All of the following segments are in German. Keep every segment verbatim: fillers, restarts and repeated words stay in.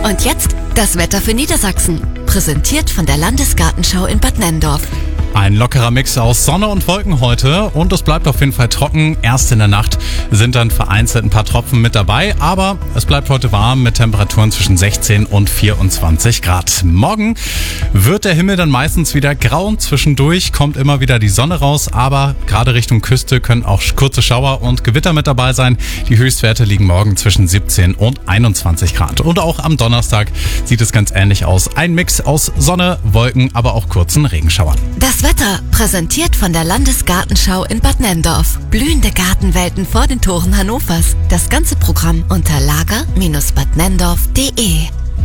Und jetzt das Wetter für Niedersachsen. Präsentiert von der Landesgartenschau in Bad Nenndorf. Ein lockerer Mix aus Sonne und Wolken heute und es bleibt auf jeden Fall trocken. Erst in der Nacht sind dann vereinzelt ein paar Tropfen mit dabei, aber es bleibt heute warm mit Temperaturen zwischen sechzehn und vierundzwanzig Grad. Morgen wird der Himmel dann meistens wieder grau. Zwischendurch kommt immer wieder die Sonne raus, aber gerade Richtung Küste können auch kurze Schauer und Gewitter mit dabei sein. Die Höchstwerte liegen morgen zwischen siebzehn und einundzwanzig Grad. Und auch am Donnerstag sieht es ganz ähnlich aus. Ein Mix aus Sonne, Wolken, aber auch kurzen Regenschauern. Das Wetter präsentiert von der Landesgartenschau in Bad Nenndorf. Blühende Gartenwelten vor den Toren Hannovers. Das ganze Programm unter lager Bindestrich bad nenndorf punkt de.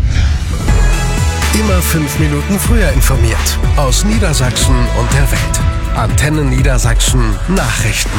Immer fünf Minuten früher informiert. Aus Niedersachsen und der Welt. Antenne Niedersachsen Nachrichten.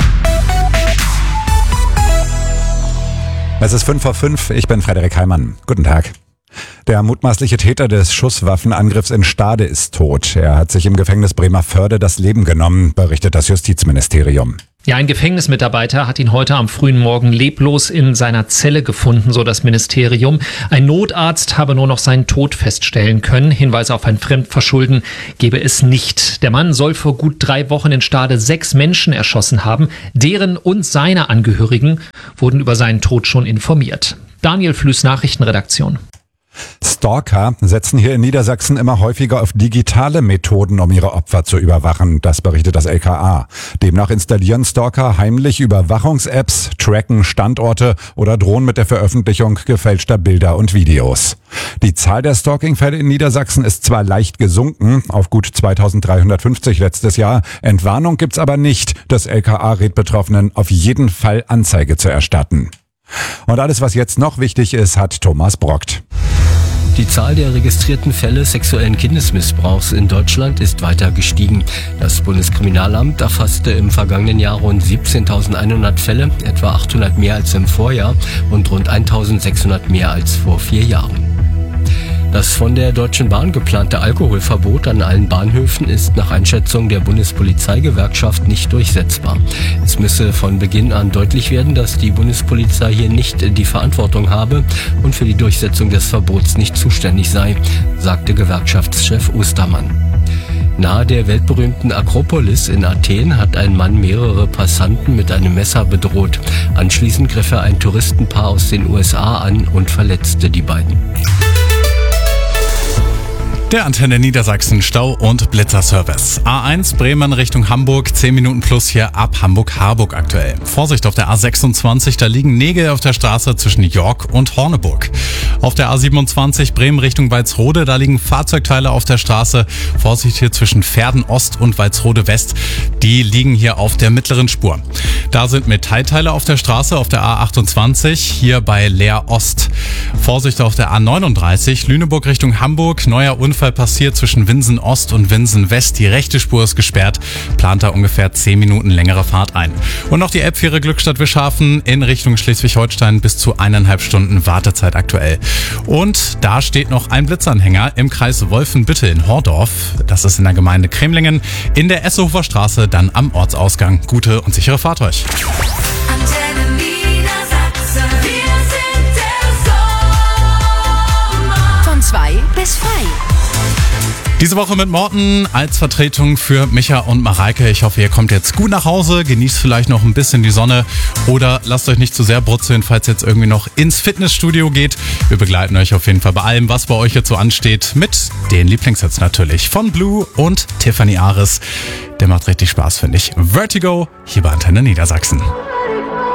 Es ist fünf vor fünf, ich bin Frederik Heimann. Guten Tag. Der mutmaßliche Täter des Schusswaffenangriffs in Stade ist tot. Er hat sich im Gefängnis Bremervörde das Leben genommen, berichtet das Justizministerium. Ja, ein Gefängnismitarbeiter hat ihn heute am frühen Morgen leblos in seiner Zelle gefunden, so das Ministerium. Ein Notarzt habe nur noch seinen Tod feststellen können. Hinweise auf ein Fremdverschulden gebe es nicht. Der Mann soll vor gut drei Wochen in Stade sechs Menschen erschossen haben. Deren und seine Angehörigen wurden über seinen Tod schon informiert. Daniel Flüß, Nachrichtenredaktion. Stalker setzen hier in Niedersachsen immer häufiger auf digitale Methoden, um ihre Opfer zu überwachen. Das berichtet das L K A. Demnach installieren Stalker heimlich Überwachungs-Apps, tracken Standorte oder drohen mit der Veröffentlichung gefälschter Bilder und Videos. Die Zahl der Stalking-Fälle in Niedersachsen ist zwar leicht gesunken, auf gut zweitausenddreihundertfünfzig letztes Jahr. Entwarnung gibt's aber nicht. Das L K A rät Betroffenen, auf jeden Fall Anzeige zu erstatten. Und alles, was jetzt noch wichtig ist, hat Thomas Brockt. Die Zahl der registrierten Fälle sexuellen Kindesmissbrauchs in Deutschland ist weiter gestiegen. Das Bundeskriminalamt erfasste im vergangenen Jahr rund siebzehntausendeinhundert Fälle, etwa achthundert mehr als im Vorjahr und rund eintausendsechshundert mehr als vor vier Jahren. Das von der Deutschen Bahn geplante Alkoholverbot an allen Bahnhöfen ist nach Einschätzung der Bundespolizeigewerkschaft nicht durchsetzbar. Es müsse von Beginn an deutlich werden, dass die Bundespolizei hier nicht die Verantwortung habe und für die Durchsetzung des Verbots nicht zuständig sei, sagte Gewerkschaftschef Ostermann. Nahe der weltberühmten Akropolis in Athen hat ein Mann mehrere Passanten mit einem Messer bedroht. Anschließend griff er ein Touristenpaar aus den U S A an und verletzte die beiden. Der Antenne Niedersachsen Stau- und Blitzerservice. A eins Bremen Richtung Hamburg, zehn Minuten plus hier ab Hamburg-Harburg aktuell. Vorsicht auf der A sechsundzwanzig, da liegen Nägel auf der Straße zwischen York und Horneburg. Auf der A siebenundzwanzig Bremen Richtung Walsrode, da liegen Fahrzeugteile auf der Straße. Vorsicht hier zwischen Verden Ost und Walsrode West, die liegen hier auf der mittleren Spur. Da sind Metallteile auf der Straße auf der A achtundzwanzig, hier bei Leer Ost. Vorsicht auf der A neununddreißig, Lüneburg Richtung Hamburg, neuer Unfall passiert zwischen Winsen Ost und Winsen West. Die rechte Spur ist gesperrt, plant da ungefähr zehn Minuten längere Fahrt ein. Und noch die Elbfähre Glückstadt-Wischhafen in Richtung Schleswig-Holstein, bis zu eineinhalb Stunden Wartezeit aktuell. Und da steht noch ein Blitzanhänger im Kreis Wolfenbüttel in Hordorf. Das ist in der Gemeinde Cremlingen in der Essehofer Straße, dann am Ortsausgang. Gute und sichere Fahrt euch. Antenne Niedersachsen, wir sind der Sommer. Von zwei bis frei. Diese Woche mit Morten als Vertretung für Micha und Mareike. Ich hoffe, ihr kommt jetzt gut nach Hause, genießt vielleicht noch ein bisschen die Sonne oder lasst euch nicht zu sehr brutzeln, falls ihr jetzt irgendwie noch ins Fitnessstudio geht. Wir begleiten euch auf jeden Fall bei allem, was bei euch jetzt so ansteht, mit den Lieblingshits natürlich von Blue und Tiffany Aris. Der macht richtig Spaß, finde ich. Vertigo, hier bei Antenne Niedersachsen.